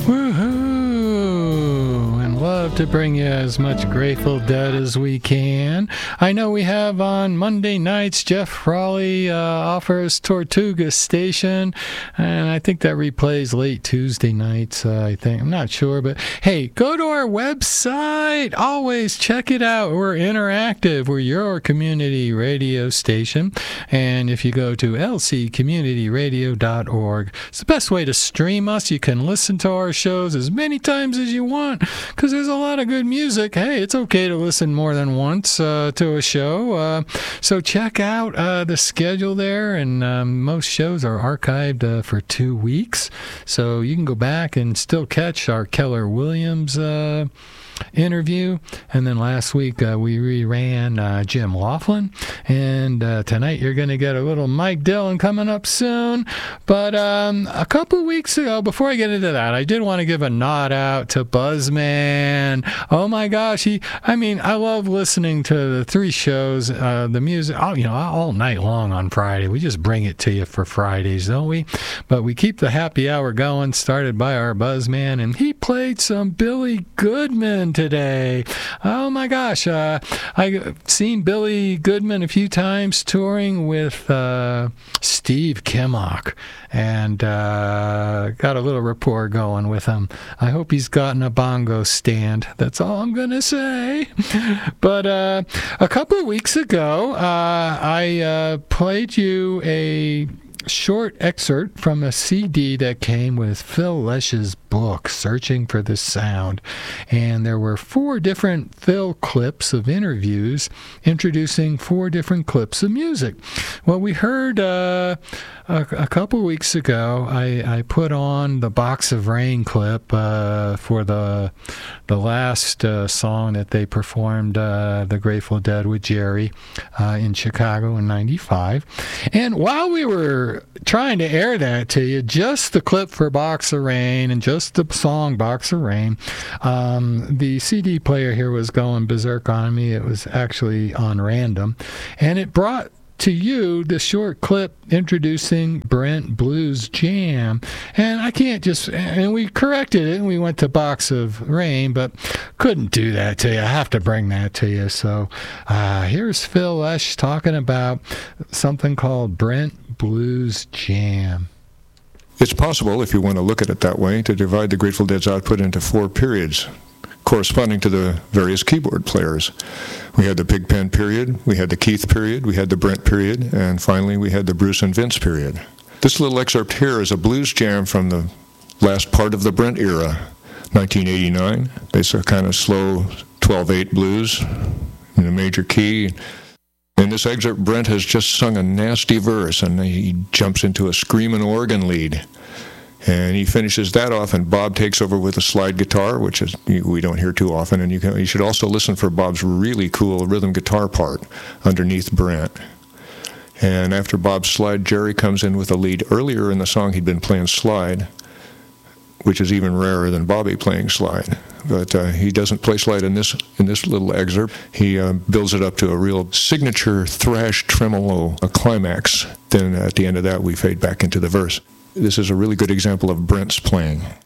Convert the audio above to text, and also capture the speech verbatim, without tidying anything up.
Woohoo! And love to bring you as much Grateful Dead as we can. I know we have on Monday nights, Jeff Frawley uh, offers Tortuga Station, and I think that replays late Tuesday nights, uh, I think. I'm not sure, but hey, go to our website. Always check it out. We're interactive. We're your community radio station, and if you go to l c community radio dot org, it's the best way to stream us. You can listen to our shows as many times as you want, because there's a lot of good music. Hey, it's okay to listen more than once uh, to a show. Uh, so check out uh, the schedule there, and um, most shows are archived uh, for two weeks. So you can go back and still catch our Keller Williams uh, interview. And then last week uh, we reran uh, Jim Laughlin, and uh, tonight you're going to get a little Mike Dillon coming up soon. But um, a couple weeks ago, before I get into that, I did want to give a nod out to Buzzman. Oh my gosh, he I mean I love listening to the three shows, uh, the music, all, you know, all night long on Friday. We just bring it to you for Fridays, don't we? But we keep the happy hour going, started by our Buzzman, and he played some Billy Goodman today. Oh my gosh, uh, I've seen Billy Goodman a few times touring with uh, Steve Kimmock, and uh, got a little rapport going with him. I hope he's gotten a bongo stand. That's all I'm going to say. But uh, a couple of weeks ago, uh, I uh, played you a short excerpt from a C D that came with Phil Lesh's book, Searching for the Sound. And there were four different Phil clips of interviews introducing four different clips of music. Well, we heard uh, a, a couple weeks ago, I, I put on the Box of Rain clip uh, for the the last uh, song that they performed, uh, the Grateful Dead with Jerry uh, in Chicago in ninety-five. And while we were trying to air that to you, just the clip for Box of Rain and just the song Box of Rain, um, the C D player here was going berserk on me. It was actually on random, and it brought to you the short clip introducing Brent Blues Jam. And I can't just, and we corrected it and we went to Box of Rain, but couldn't do that to you. I have to bring that to you. So uh, here's Phil Lesh talking about something called Brent Blues Jam. It's possible, if you want to look at it that way, to divide the Grateful Dead's output into four periods, corresponding to the various keyboard players. We had the Pigpen period, we had the Keith period, we had the Brent period, and finally we had the Bruce and Vince period. This little excerpt here is a blues jam from the last part of the Brent era, nineteen eighty-nine. It's a kind of slow twelve eight blues in a major key. In this excerpt, Brent has just sung a nasty verse, and he jumps into a screaming organ lead. And he finishes that off, and Bob takes over with a slide guitar, which is we don't hear too often. And you, can, you should also listen for Bob's really cool rhythm guitar part underneath Brent. And after Bob's slide, Jerry comes in with a lead. Earlier in the song, he'd been playing slide, which is even rarer than Bobby playing slide. But uh, he doesn't play slide in this in this little excerpt. He uh, builds it up to a real signature thrash tremolo, a climax. Then at the end of that, we fade back into the verse. This is a really good example of Brent's playing.